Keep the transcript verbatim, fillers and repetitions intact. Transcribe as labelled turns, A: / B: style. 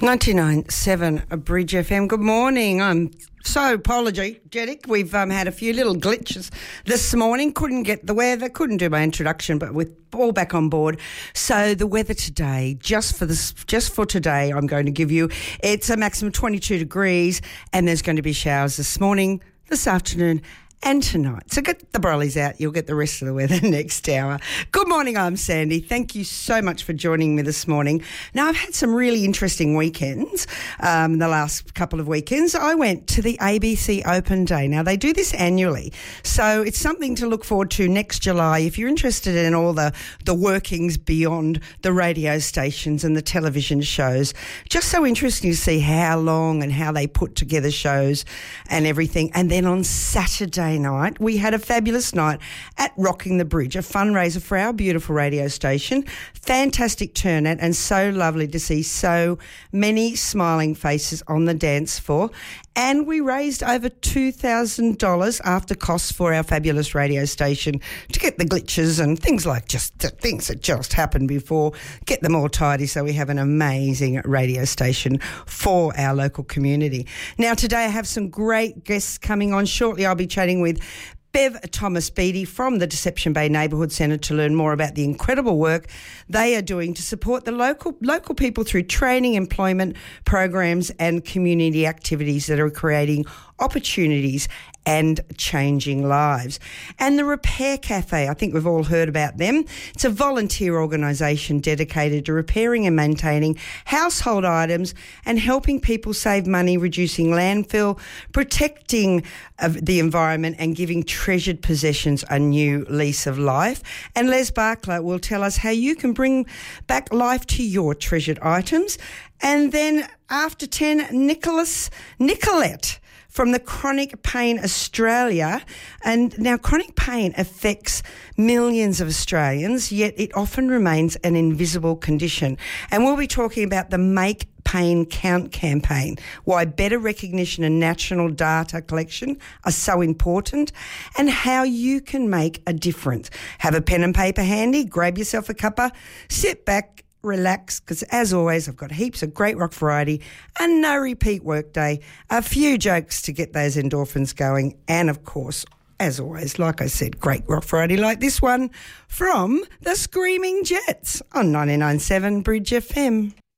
A: ninety-nine point seven Bridge F M. Good morning. I'm so apologetic. We've um, had a few little glitches this morning. Couldn't get the weather, couldn't do my introduction, but we're all back on board. So the weather today, just for this, just for today, I'm going to give you, it's a maximum twenty-two degrees and there's going to be showers this morning, this afternoon and tonight. So get the brollies out. You'll get the rest of the weather next hour. Good morning, I'm Sandy. Thank you so much for joining me this morning. Now, I've had some really interesting weekends, um, the last couple of weekends. I went to the A B C Open Day. Now, they do this annually, so it's something to look forward to next July. If you're interested in all the, the workings beyond the radio stations and the television shows, just so interesting to see how long and how they put together shows and everything. And then on Saturday night, we had a fabulous night at Rocking the Bridge, a fundraiser for our beautiful radio station. Fantastic turnout and so lovely to see so many smiling faces on the dance floor. And we raised over two thousand dollars after costs for our fabulous radio station to get the glitches and things like just the things that just happened before, get them all tidy so we have an amazing radio station for our local community. Now, today I have some great guests coming on. Shortly I'll be chatting with Bev Thomas Beattie from the Deception Bay Neighbourhood Centre to learn more about the incredible work they are doing to support the local local people through training, employment programs and community activities that are creating opportunities and changing lives. And the Repair Cafe, I think we've all heard about them. It's a volunteer organisation dedicated to repairing and maintaining household items and helping people save money, reducing landfill, protecting uh, the environment and giving treasured possessions a new lease of life. And Les Barkla will tell us how you can bring back life to your treasured items. And then after ten, Nicholas Nicolette from the Chronic Pain Australia. And now chronic pain affects millions of Australians, yet it often remains an invisible condition. And we'll be talking about the Make Pain Count campaign, why better recognition and national data collection are so important, and how you can make a difference. Have a pen and paper handy, grab yourself a cuppa, sit back, relax, because as always, I've got heaps of great rock variety and no repeat workday, a few jokes to get those endorphins going, and of course, as always, like I said, great rock variety like this one from the Screaming Jets on ninety-nine point seven Bridge F M.